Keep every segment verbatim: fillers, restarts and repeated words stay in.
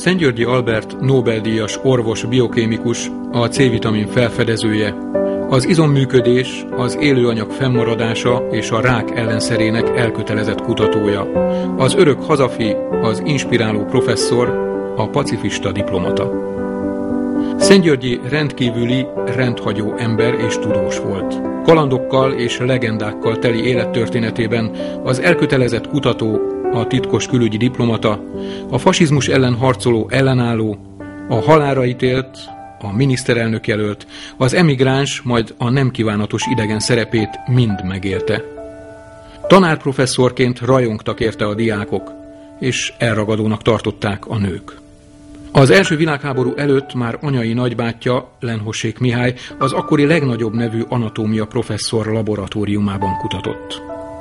Szent-Györgyi Albert Nobel-díjas orvos, biokémikus, a C-vitamin felfedezője, az izomműködés, az élőanyag fennmaradása és a rák ellenszerének elkötelezett kutatója, az örök hazafi, az inspiráló professzor, a pacifista diplomata. Szent-Györgyi rendkívüli, rendhagyó ember és tudós volt. Kalandokkal és legendákkal teli élettörténetében az elkötelezett kutató, a titkos külügyi diplomata, a fasizmus ellen harcoló ellenálló, a halálra ítélt, a miniszterelnök jelölt, az emigráns, majd a nem kívánatos idegen szerepét mind megélte. Tanárprofesszorként rajongtak érte a diákok, és elragadónak tartották a nők. Az első világháború előtt már anyai nagybátyja, Lenhossék Mihály, az akkori legnagyobb nevű anatómia professzor laboratóriumában kutatott.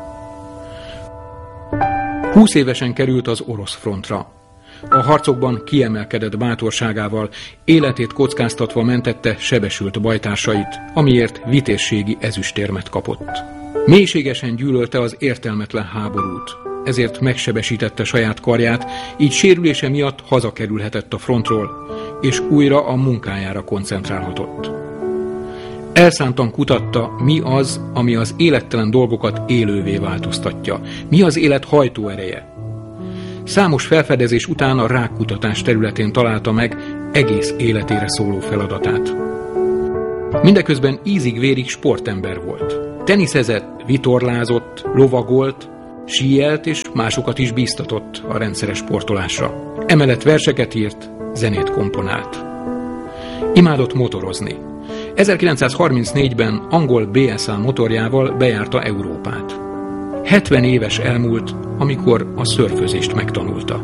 Húsz évesen került az orosz frontra. A harcokban kiemelkedett bátorságával, életét kockáztatva mentette sebesült bajtársait, amiért vitézségi ezüstérmet kapott. Mélységesen gyűlölte az értelmetlen háborút, ezért megsebesítette saját karját, így sérülése miatt hazakerülhetett a frontról, és újra a munkájára koncentrálhatott. Elszántan kutatta, mi az, ami az élettelen dolgokat élővé változtatja, mi az élet hajtóereje. Számos felfedezés után a rákkutatás területén találta meg egész életére szóló feladatát. Mindeközben ízig-vérig sportember volt. Teniszezett, vitorlázott, lovagolt, síelt és másokat is bíztatott a rendszeres sportolásra. Emellett verseket írt, zenét komponált. Imádott motorozni. ezerkilencszázharmincnégyben angol bé es á motorjával bejárta Európát. hetven éves elmúlt, amikor a szörfözést megtanulta.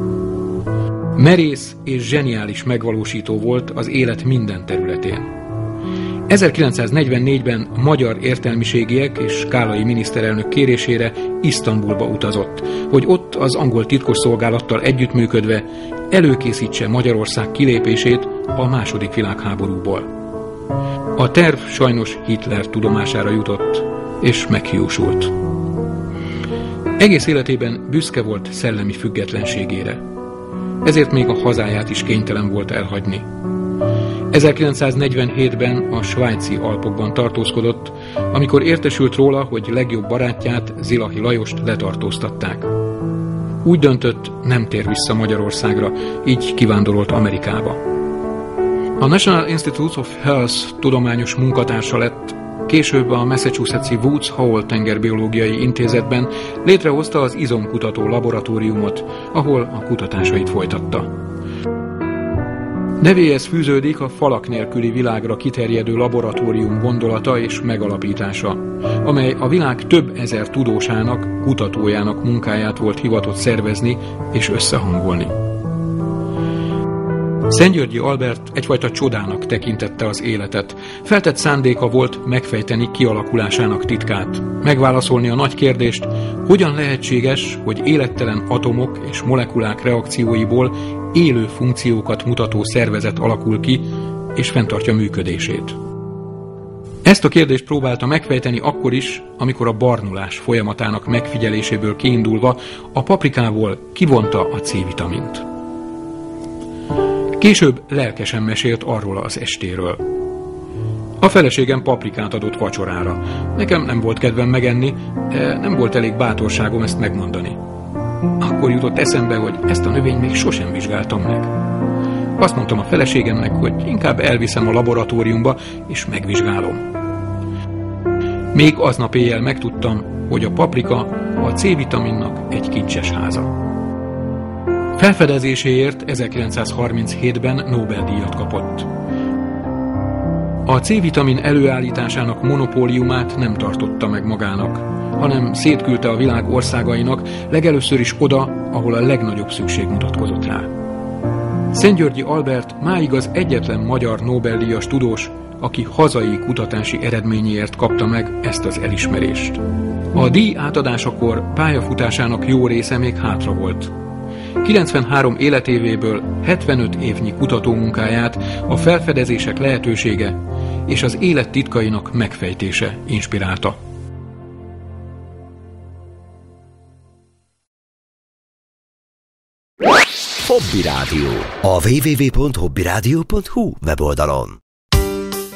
Merész és zseniális megvalósító volt az élet minden területén. ezerkilencszáznegyvennégyben magyar értelmiségiek és skálai miniszterelnök kérésére Isztambulba utazott, hogy ott az angol titkosszolgálattal együttműködve előkészítse Magyarország kilépését a második világháborúból. A terv sajnos Hitler tudomására jutott, és meghiúsult. Egész életében büszke volt szellemi függetlenségére, ezért még a hazáját is kénytelen volt elhagyni. ezerkilencszáznegyvenhétben a svájci Alpokban tartózkodott, amikor értesült róla, hogy legjobb barátját, Zilahi Lajost letartóztatták. Úgy döntött, nem tér vissza Magyarországra, így kivándorolt Amerikába. A National Institutes of Health tudományos munkatársa lett, később a Massachusetts-i Woods Hole tengerbiológiai intézetben létrehozta az izomkutató laboratóriumot, ahol a kutatásait folytatta. Nevéhez fűződik a falak nélküli világra kiterjedő laboratórium gondolata és megalapítása, amely a világ több ezer tudósának, kutatójának munkáját volt hivatott szervezni és összehangolni. Szent-Györgyi Albert egyfajta csodának tekintette az életet. Feltett szándéka volt megfejteni kialakulásának titkát, megválaszolni a nagy kérdést, hogyan lehetséges, hogy élettelen atomok és molekulák reakcióiból élő funkciókat mutató szervezet alakul ki, és fenntartja működését. Ezt a kérdést próbálta megfejteni akkor is, amikor a barnulás folyamatának megfigyeléséből kiindulva a paprikából kivonta a C-vitamint. Később lelkesen mesélt arról az estéről. A feleségem paprikát adott vacsorára. Nekem nem volt kedvem megenni, de nem volt elég bátorságom ezt megmondani. Akkor jutott eszembe, hogy ezt a növényt még sosem vizsgáltam meg. Azt mondtam a feleségemnek, hogy inkább elviszem a laboratóriumba, és megvizsgálom. Még aznap éjjel megtudtam, hogy a paprika a C-vitaminnak egy kincses háza. Felfedezéséért ezerkilencszázharminchétben Nobel-díjat kapott. A C-vitamin előállításának monopóliumát nem tartotta meg magának, hanem szétküldte a világ országainak, legelőször is oda, ahol a legnagyobb szükség mutatkozott rá. Szent-Györgyi Albert máig az egyetlen magyar Nobel-díjas tudós, aki hazai kutatási eredményéért kapta meg ezt az elismerést. A díj átadásakor pályafutásának jó része még hátra volt. kilencvenhárom életévéből hetvenöt évnyi kutatómunkáját a felfedezések lehetősége és az élet titkainak megfejtése inspirálta. Hobby Rádió. A double-u double-u double-u pont hobby rádió pont hu weboldalon.